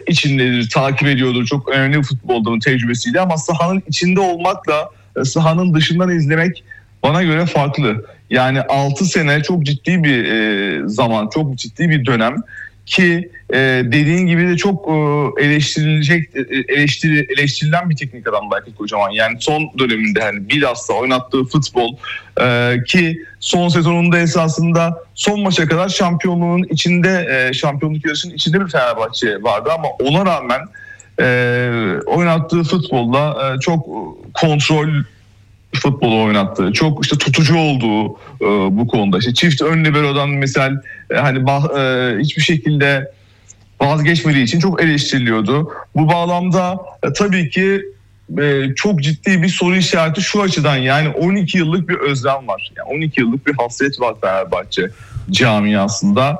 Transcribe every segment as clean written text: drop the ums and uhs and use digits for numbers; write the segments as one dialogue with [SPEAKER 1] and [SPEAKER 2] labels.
[SPEAKER 1] içindedir, takip ediyordur. Çok önemli bir futbolda tecrübesiyle ama sahanın içinde olmakla sahanın dışından izlemek bana göre farklı. Yani 6 sene çok ciddi bir zaman, çok ciddi bir dönem ki dediğin gibi de çok eleştirilen bir teknik adam belki Kocaman. Yani son döneminde hani bilhassa oynattığı futbol ki son sezonunda esasında son maça kadar şampiyonluğun içinde, şampiyonluk yarışının içinde bir Fenerbahçe vardı ama ona rağmen oynattığı futbolla çok kontrol futbolu oynattığı, çok işte tutucu olduğu bu konuda. İşte çift ön libero'dan mesela hani hiçbir şekilde vazgeçmediği için çok eleştiriliyordu. Bu bağlamda tabii ki çok ciddi bir soru işareti şu açıdan, yani 12 yıllık bir özlem var. Yani 12 yıllık bir hasret var Fenerbahçe camiasında.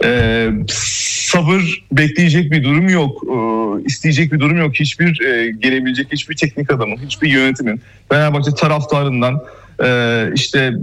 [SPEAKER 1] Sabır bekleyecek bir durum yok, isteyecek bir durum yok. Hiçbir gelebilecek hiçbir teknik adamın, hiçbir yönetimin Fenerbahçe taraftarından işte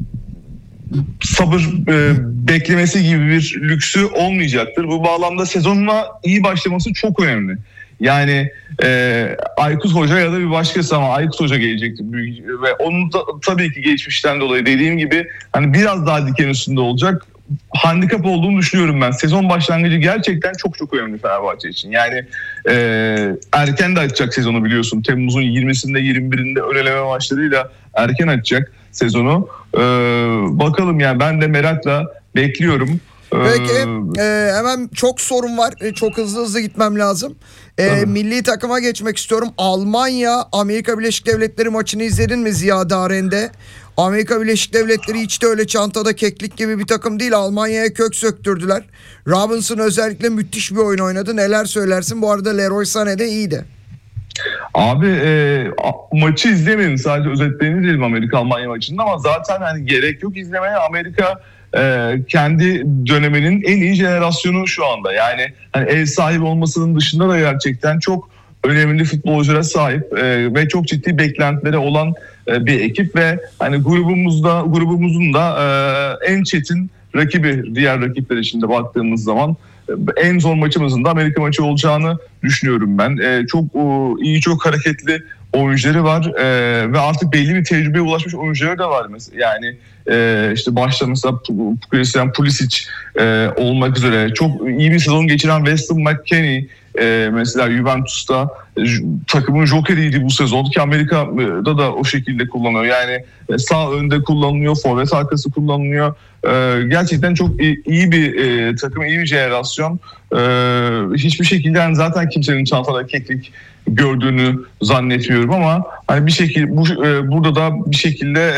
[SPEAKER 1] sabır beklemesi gibi bir lüksü olmayacaktır. Bu bağlamda sezonuna iyi başlaması çok önemli. Yani Aykut Hoca ya da bir başkası ama Aykut Hoca gelecektir ve onun da tabii ki geçmişten dolayı dediğim gibi hani biraz daha diken üstünde olacak. Handikap olduğunu düşünüyorum ben. Sezon başlangıcı gerçekten çok çok önemli Fenerbahçe için. Yani erken de açacak sezonu biliyorsun. Temmuz'un 20'sinde 21'inde ön eleme maçlarıyla erken açacak sezonu. Bakalım yani ben de merakla bekliyorum.
[SPEAKER 2] Peki hemen çok sorun var. Çok hızlı gitmem lazım. Milli takıma geçmek istiyorum. Almanya Amerika Birleşik Devletleri maçını izledin mi Ziya Daren'de? Amerika Birleşik Devletleri hiç de öyle çantada keklik gibi bir takım değil. Almanya'ya kök söktürdüler. Robinson özellikle müthiş bir oyun oynadı. Neler söylersin? Bu arada Leroy Sané de iyiydi.
[SPEAKER 1] Abi maçı izlemedim, sadece özetlerini izledim Amerika-Almanya maçında ama zaten hani gerek yok izlemeye. Amerika kendi döneminin en iyi jenerasyonu şu anda. Yani hani ev sahibi olmasının dışında da gerçekten çok önemli futbolculara sahip ve çok ciddi beklentileri olan bir ekip ve hani grubumuzun da en çetin rakibi, diğer rakipler için de baktığımız zaman en zor maçımızın da Amerika maçı olacağını düşünüyorum ben. Çok iyi, çok hareketli oyuncuları var ve artık belli bir tecrübeye ulaşmış oyuncuları da var mesela. Yani işte başta mesela Christian Pulisic olmak üzere çok iyi bir sezon geçiren Weston McKennie mesela Juventus'ta takımın jokeriydi bu sezon ki Amerika'da da o şekilde kullanıyor. Yani sağ önde kullanılıyor, forvet arkası kullanılıyor. Gerçekten çok iyi bir takım, iyi bir jenerasyon. Hiçbir şekilde yani zaten kimsenin çantada keklik gördüğünü zannetmiyorum ama hani bir şekilde burada da bir şekilde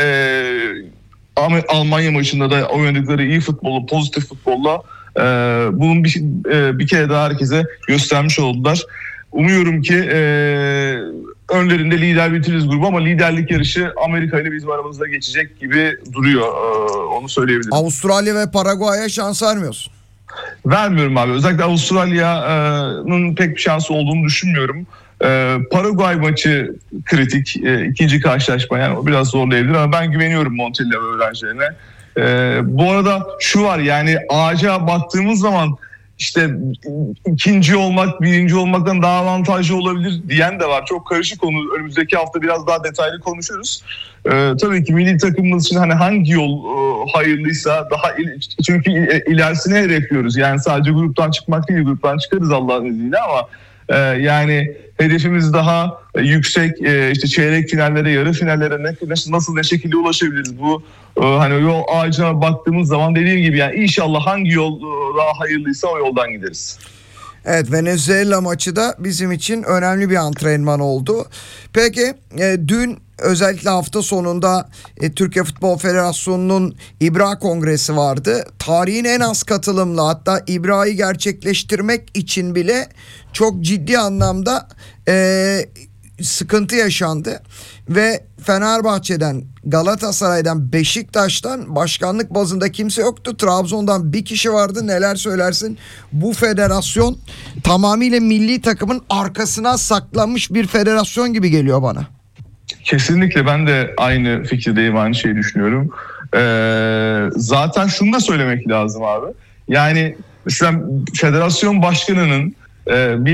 [SPEAKER 1] Almanya maçında da oynadıkları iyi futbolu, pozitif futbolla bunun bir kere daha herkese göstermiş oldular. Umuyorum ki önlerinde lider bitiririz grubu ama liderlik yarışı Amerika ile bizim aramızda geçecek gibi duruyor. Onu söyleyebilirim.
[SPEAKER 2] Avustralya ve Paraguay'a şans vermiyorsun.
[SPEAKER 1] Vermiyorum abi. Özellikle Avustralya'nın pek bir şansı olduğunu düşünmüyorum. Paraguay maçı kritik. İkinci karşılaşma, yani o biraz zorlayabilir ama ben güveniyorum Montella öğrencilerine. Bu arada şu var, yani ağaca baktığımız zaman işte ikinci olmak birinci olmaktan daha avantajlı olabilir diyen de var. Çok karışık konu. Önümüzdeki hafta biraz daha detaylı konuşuruz. Tabii ki milli takımımız için hani hangi yol hayırlıysa çünkü ilerisine hedefliyoruz. Yani sadece gruptan çıkmak değil, gruptan çıkarız Allah'ın izniyle ama yani hedefimiz daha yüksek, işte çeyrek finallere, yarı finallere nasıl ne şekilde ulaşabiliriz? Bu hani yol ağacına baktığımız zaman dediğim gibi yani inşallah hangi yol daha hayırlıysa o yoldan gideriz.
[SPEAKER 2] Evet, Venezuela maçı da bizim için önemli bir antrenman oldu. Peki dün özellikle hafta sonunda Türkiye Futbol Federasyonu'nun İBRA Kongresi vardı. Tarihin en az katılımlı, hatta İBRA'yı gerçekleştirmek için bile çok ciddi anlamda sıkıntı yaşandı. Ve Fenerbahçe'den, Galatasaray'dan, Beşiktaş'tan başkanlık bazında kimse yoktu. Trabzon'dan bir kişi vardı. Neler söylersin? Bu federasyon tamamıyla milli takımın arkasına saklanmış bir federasyon gibi geliyor bana.
[SPEAKER 1] Kesinlikle ben de aynı fikirdeyim, aynı şeyi düşünüyorum. Zaten şunu da söylemek lazım abi. Yani mesela federasyon başkanının